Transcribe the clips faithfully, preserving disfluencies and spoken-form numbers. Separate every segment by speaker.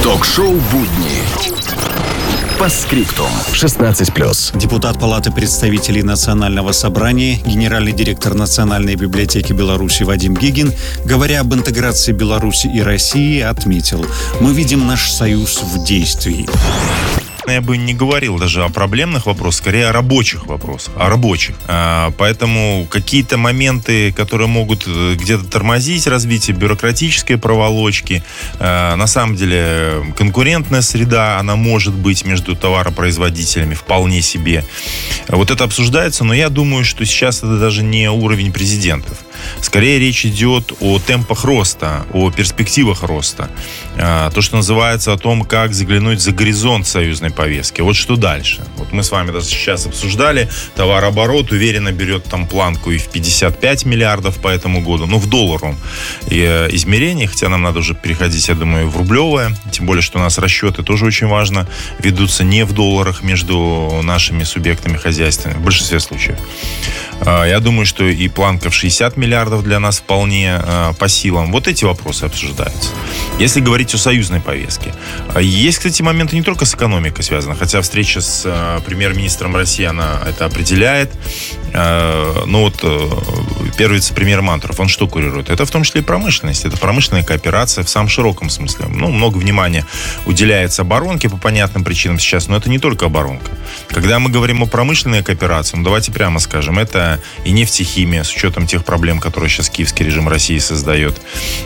Speaker 1: Ток-шоу «Будни». Постскриптум. шестнадцать плюс.
Speaker 2: Депутат Палаты представителей Национального собрания, генеральный директор Национальной библиотеки Беларуси Вадим Гигин, говоря об интеграции Беларуси и России, отметил: «Мы видим наш союз в действии».
Speaker 3: Я бы не говорил даже о проблемных вопросах, скорее о рабочих вопросах, о рабочих. Поэтому какие-то моменты, которые могут где-то тормозить развитие бюрократической проволочки, на самом деле конкурентная среда, она может быть между товаропроизводителями вполне себе. Вот это обсуждается, но я думаю, что сейчас это даже не уровень президентов. Скорее речь идет о темпах роста, о перспективах роста. То, что называется, о том, как заглянуть за горизонт союзной повестки. Вот что дальше. Вот мы с вами даже сейчас обсуждали, товарооборот уверенно берет там планку и в пятьдесят пять миллиардов по этому году, ну в долларовом измерении, хотя нам надо уже переходить, я думаю, в рублевое, тем более, что у нас расчеты тоже очень важно, ведутся не в долларах между нашими субъектами хозяйственными, в большинстве случаев. Я думаю, что и планка в шестьдесят миллиардов для нас вполне по силам. Вот эти вопросы обсуждаются. Если говорить о союзной повестке. Есть, кстати, моменты не только с экономикой связаны, хотя встреча с премьер-министром России, она это определяет. Но вот первый вице-премьер Мантуров, он что курирует? Это в том числе и промышленность. Это промышленная кооперация в самом широком смысле. Ну, много внимания уделяется оборонке по понятным причинам сейчас, но это не только оборонка. Когда мы говорим о промышленной кооперации, ну, давайте прямо скажем, это и нефтехимия, с учетом тех проблем, которые сейчас киевский режим России создает.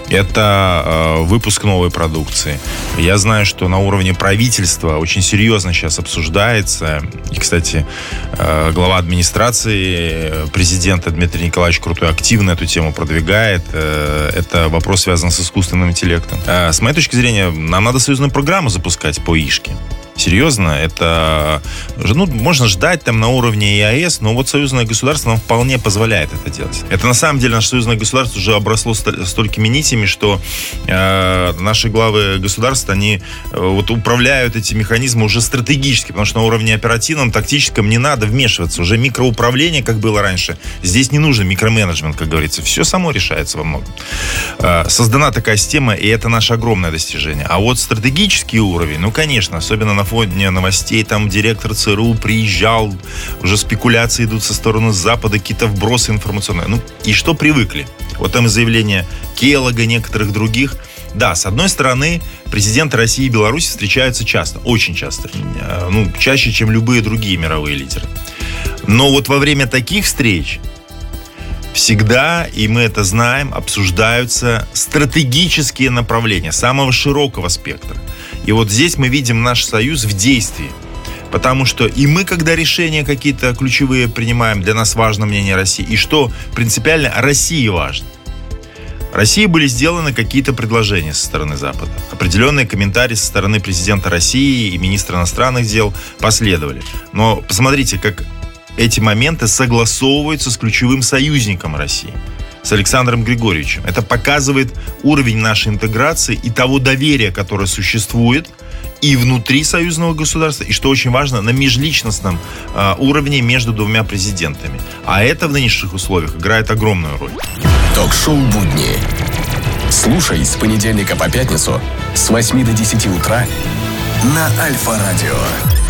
Speaker 3: Это э, выпуск новой продукции. Я знаю, что на уровне правительства очень серьезно сейчас обсуждается. И, кстати, э, глава администрации президента Дмитрий Николаевич Крутой активно эту тему продвигает. Э, это вопрос связан с искусственным интеллектом. Э, с моей точки зрения, нам надо союзную программу запускать по ИШКе. Серьезно, это, ну, можно ждать там на уровне ЕАЭС, но вот союзное государство нам вполне позволяет это делать. Это на самом деле наше союзное государство уже обросло столькими нитями, что э, наши главы государств, они э, вот управляют эти механизмы уже стратегически, потому что на уровне оперативном, тактическом не надо вмешиваться. Уже микроуправление, как было раньше, здесь не нужен микроменеджмент, как говорится. Все само решается во многом. Э, создана такая система, и это наше огромное достижение. А вот стратегический уровень, ну, конечно, особенно на фоне новостей, там директор ЦРУ приезжал, уже спекуляции идут со стороны Запада, какие-то вбросы информационные. Ну, и что привыкли? Вот там и заявления Келлога, некоторых других. Да, с одной стороны, президенты России и Беларуси встречаются часто, очень часто. Ну, чаще, чем любые другие мировые лидеры. Но вот во время таких встреч всегда, и мы это знаем, обсуждаются стратегические направления самого широкого спектра. И вот здесь мы видим наш союз в действии. Потому что и мы, когда решения какие-то ключевые принимаем, для нас важно мнение России. И что принципиально России важно. России были сделаны какие-то предложения со стороны Запада. Определенные комментарии со стороны президента России и министра иностранных дел последовали. Но посмотрите, как эти моменты согласовываются с ключевым союзником России, с Александром Григорьевичем. Это показывает уровень нашей интеграции и того доверия, которое существует и внутри союзного государства, и, что очень важно, на межличностном э, уровне между двумя президентами. А это в нынешних условиях играет огромную роль.
Speaker 1: Ток-шоу «Будни». Слушай с понедельника по пятницу с восьми до десяти утра на Альфа-радио.